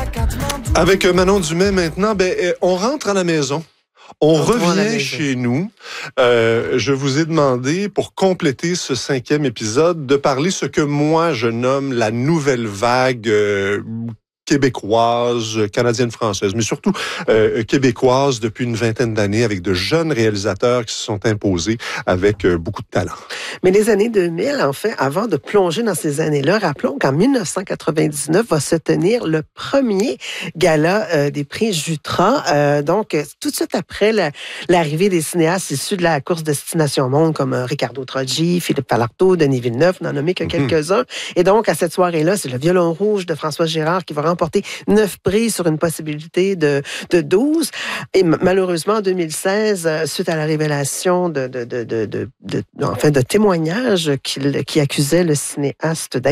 Avec Manon Dumais maintenant, on rentre à la maison. On revient chez nous. Je vous ai demandé, pour compléter ce 5e épisode, de parler ce que moi je nomme la nouvelle vague québécoise, canadienne-française, mais surtout québécoise depuis une vingtaine d'années, avec de jeunes réalisateurs qui se sont imposés avec beaucoup de talent. Mais les années 2000, en fait, avant de plonger dans ces années-là, rappelons qu'en 1999 va se tenir le premier gala des prix Jutra. Donc, tout de suite après l'arrivée des cinéastes issus de la course Destination Monde, comme Ricardo Troggi, Philippe Falardeau, Denis Villeneuve, n'en nommer que quelques-uns. Et donc, à cette soirée-là, c'est le Violon rouge de François Gérard qui va remporter 9 prix sur une possibilité de 12. Et malheureusement, en 2016, suite à la révélation de témoignages qui accusaient le cinéaste